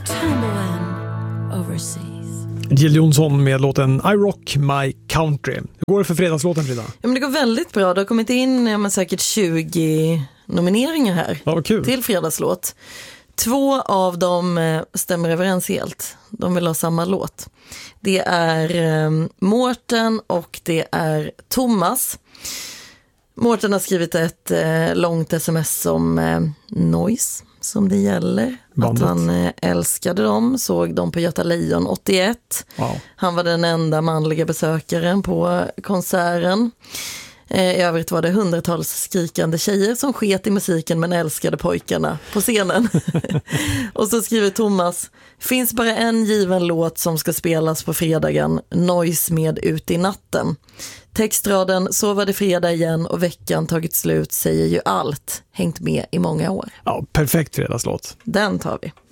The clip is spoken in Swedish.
tumbling overseas. Jill Johnson med låten I Rock My Country. Hur går det för fredagslåten, Frida? Ja, men det går väldigt bra. Det har kommit in säkert 20 nomineringar här till fredagslåt. 2 av dem stämmer överens helt. De vill ha samma låt. Det är Mårten och det är Thomas. Mårten har skrivit ett långt sms om Noise som det gäller. Bandet. Att han älskade dem, såg dem på Göta Lejon 81. Wow. Han var den enda manliga besökaren på konserten. I övrigt var det hundratals skrikande tjejer som sket i musiken men älskade pojkarna på scenen. Och så skriver Thomas: finns bara en given låt som ska spelas på fredagen, Noise med Ut i natten. Textraden, så var det fredag igen och veckan tagit slut, säger ju allt. Hängt med i många år. Ja, perfekt fredagslåt. Den tar vi.